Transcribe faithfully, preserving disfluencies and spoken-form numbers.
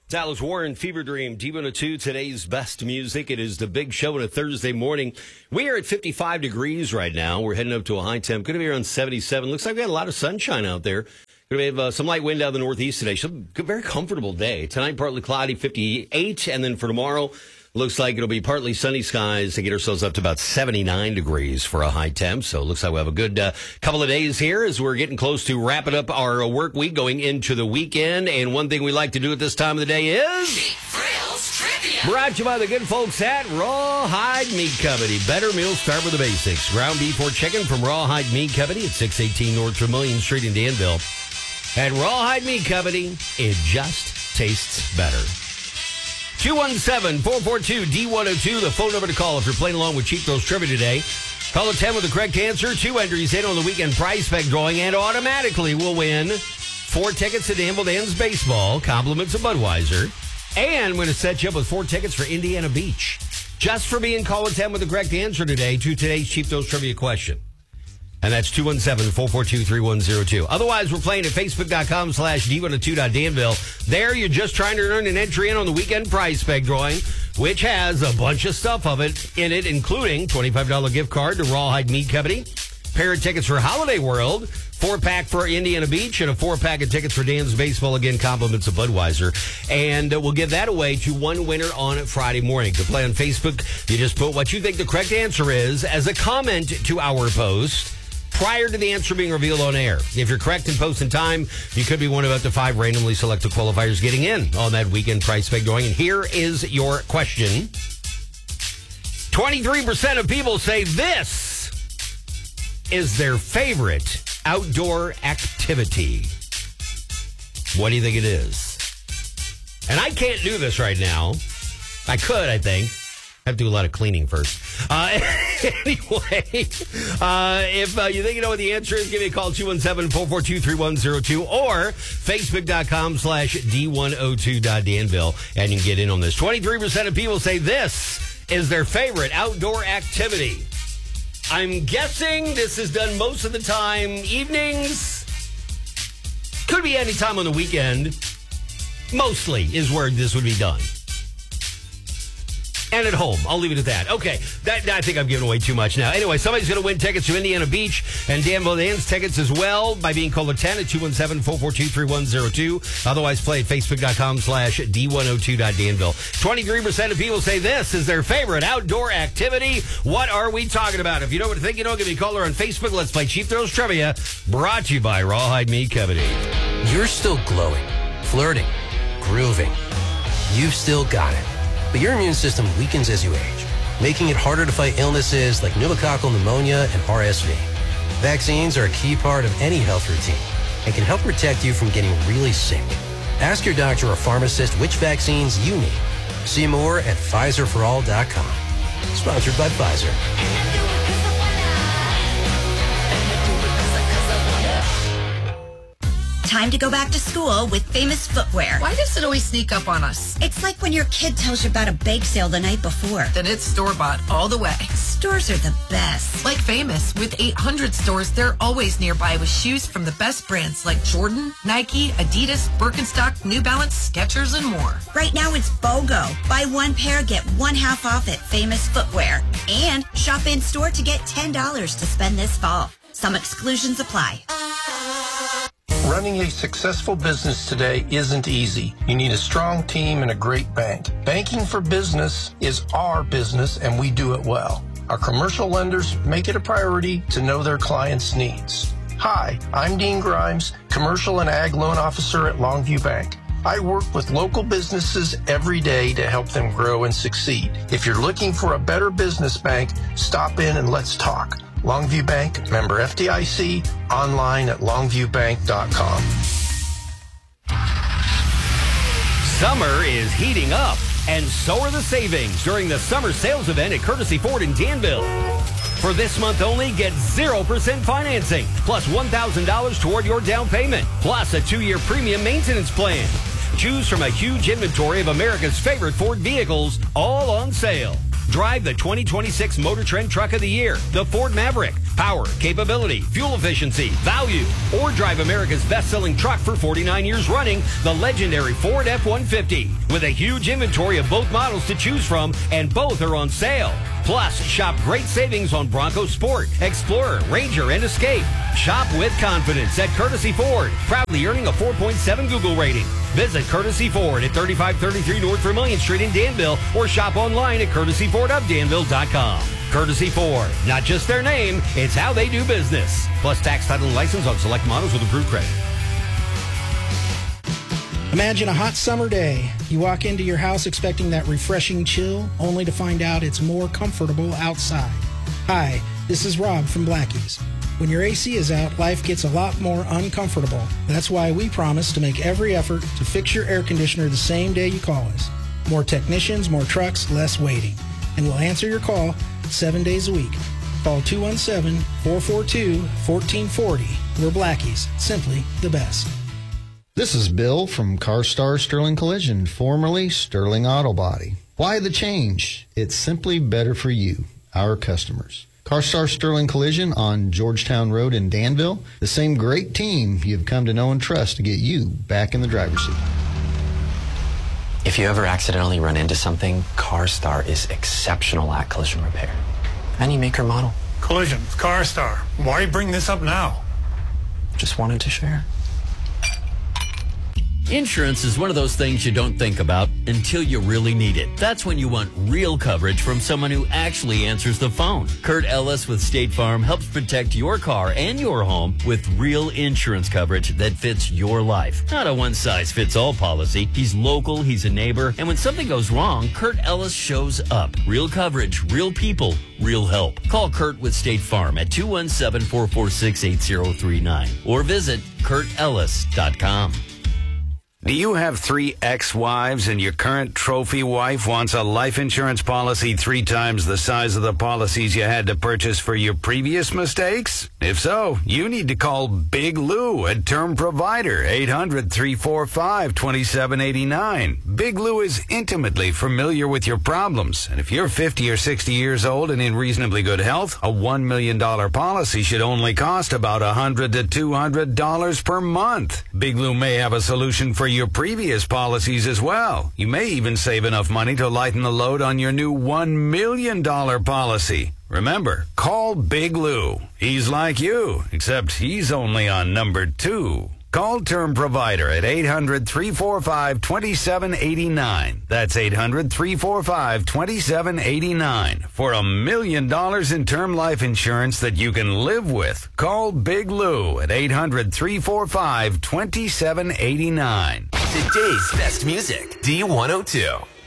Dallas Warren, Fever Dream, D one oh two, today's best music. It is the big show on a Thursday morning. We are at fifty-five degrees right now. We're heading up to a high temp. Going to be around seventy-seven. Looks like we got a lot of sunshine out there. Going to have uh, some light wind out of the northeast today. So a very comfortable day. Tonight, partly cloudy, fifty-eight. And then for tomorrow, looks like it'll be partly sunny skies to get ourselves up to about seventy-nine degrees for a high temp. So it looks like we'll have a good uh, couple of days here as we're getting close to wrapping up our uh, work week, going into the weekend. And one thing we like to do at this time of the day is... Cheap Thrills Trivia. Brought to you by the good folks at Rawhide Meat Company. Better meals start with the basics. Ground beef or chicken from Rawhide Meat Company at six eighteen North Tremillion Street in Danville. At Rawhide Meat Company, it just tastes better. two one seven, four four two, D one oh two, the phone number to call if you're playing along with Cheap Thrills Trivia today. Call at ten with the correct answer. Two entries in on the weekend prize pack drawing, and automatically will win four tickets to Danville Dan's baseball, compliments of Budweiser. And I'm going to set you up with four tickets for Indiana Beach. Just for being call at ten with the correct answer today to today's Cheap Thrills Trivia question. And that's two one seven, four four two, three one zero two. Otherwise, we're playing at facebook.com slash D102.Danville. There, you're just trying to earn an entry in on the weekend prize peg drawing, which has a bunch of stuff of it in it, including twenty-five dollars gift card to Rawhide Meat Company, pair of tickets for Holiday World, four-pack for Indiana Beach, and a four-pack of tickets for Dan's baseball, again, compliments of Budweiser. And uh, we'll give that away to one winner on Friday morning. To play on Facebook, you just put what you think the correct answer is as a comment to our post prior to the answer being revealed on air. If you're correct in post in time, you could be one of up to five randomly selected qualifiers getting in on that weekend price peg drawing. And here is your question. twenty-three percent of people say this is their favorite outdoor activity. What do you think it is? And I can't do this right now. I could, I think. I have to do a lot of cleaning first. Uh, anyway, uh, if uh, you think you know what the answer is, give me a call, two one seven, four four two, three one zero two, or facebook.com slash D102.Danville, and you can get in on this. twenty-three percent of people say this is their favorite outdoor activity. I'm guessing this is done most of the time evenings. Could be any time on the weekend. Mostly is where this would be done. And at home. I'll leave it at that. Okay. That, I think I'm giving away too much now. Anyway, somebody's going to win tickets to Indiana Beach and Danville Dan's tickets as well by being called at ten at two one seven, four four two, three one zero two. Otherwise, play at facebook.com slash D102.Danville. twenty-three percent of people say this is their favorite outdoor activity. What are we talking about? If you know what to think, you know, give me a caller on Facebook. Let's play Cheap Thrills Trivia, brought to you by Rawhide Meat Company. You're still glowing, flirting, grooving. You've still got it. But your immune system weakens as you age, making it harder to fight illnesses like pneumococcal pneumonia and R S V. Vaccines are a key part of any health routine and can help protect you from getting really sick. Ask your doctor or pharmacist which vaccines you need. See more at Pfizer for all dot com. Sponsored by Pfizer. Time to go back to school with Famous Footwear. Why does it always sneak up on us? It's like when your kid tells you about a bake sale the night before. Then it's store-bought all the way. Stores are the best. Like Famous, with eight hundred stores, they're always nearby with shoes from the best brands like Jordan, Nike, Adidas, Birkenstock, New Balance, Skechers, and more. Right now it's BOGO. Buy one pair, get one half off at Famous Footwear. And shop in-store to get ten dollars to spend this fall. Some exclusions apply. Running a successful business today isn't easy. You need a strong team and a great bank. Banking for business is our business, and we do it well. Our commercial lenders make it a priority to know their clients' needs. Hi, I'm Dean Grimes, Commercial and Ag Loan Officer at Longview Bank. I work with local businesses every day to help them grow and succeed. If you're looking for a better business bank, stop in and let's talk. Longview Bank, member F D I C, online at longview bank dot com. Summer is heating up, and so are the savings during the summer sales event at Courtesy Ford in Danville. For this month only, get zero percent financing, plus one thousand dollars toward your down payment, plus a two-year premium maintenance plan. Choose from a huge inventory of America's favorite Ford vehicles, all on sale. Drive the twenty twenty-six Motor Trend Truck of the Year, the Ford Maverick. Power, capability, fuel efficiency, value. Or drive America's best-selling truck for forty-nine years running, the legendary Ford F one fifty. With a huge inventory of both models to choose from, and both are on sale. Plus, shop great savings on Bronco Sport, Explorer, Ranger, and Escape. Shop with confidence at Courtesy Ford, proudly earning a four point seven Google rating. Visit Courtesy Ford at thirty-five thirty-three North Vermilion Street in Danville, or shop online at courtesy ford of danville dot com. Courtesy Ford, not just their name, it's how they do business. Plus tax, title, and license on select models with approved credit. Imagine a hot summer day. You walk into your house expecting that refreshing chill, only to find out it's more comfortable outside. Hi, this is Rob from Blackie's. When your A C is out, life gets a lot more uncomfortable. That's why we promise to make every effort to fix your air conditioner the same day you call us. More technicians, more trucks, less waiting. And we'll answer your call seven days a week. Call two one seven, four four two, one four four zero. We're Blackie's, simply the best. This is Bill from CarStar Sterling Collision, formerly Sterling Auto Body. Why the change? It's simply better for you, our customers. CarStar Sterling Collision on Georgetown Road in Danville, the same great team you've come to know and trust to get you back in the driver's seat. If you ever accidentally run into something, CarStar is exceptional at collision repair. Any make or model. Collision, CarStar. Why bring this up now? Just wanted to share. Insurance is one of those things you don't think about until you really need it. That's when you want real coverage from someone who actually answers the phone. Kurt Ellis with State Farm helps protect your car and your home with real insurance coverage that fits your life. Not a one-size-fits-all policy. He's local, he's a neighbor, and when something goes wrong, Kurt Ellis shows up. Real coverage, real people, real help. Call Kurt with State Farm at two one seven, four four six, eight zero three nine or visit kurt ellis dot com. Do you have three ex-wives and your current trophy wife wants a life insurance policy three times the size of the policies you had to purchase for your previous mistakes? If so, you need to call Big Lou at Term Provider, eight hundred, three four five, two seven eight nine. Big Lou is intimately familiar with your problems, and if you're fifty or sixty years old and in reasonably good health, a one million dollars policy should only cost about one hundred to two hundred dollars per month. Big Lou may have a solution for your previous policies as well. You may even save enough money to lighten the load on your new one million dollars policy. Remember, call Big Lou. He's like you, except he's only on number two. Call Term Provider at eight hundred, three four five, two seven eight nine. That's eight hundred, three four five, two seven eight nine. For a million dollars in term life insurance that you can live with. Call Big Lou at eight hundred, three four five, two seven eight nine. Today's best music, D one oh two.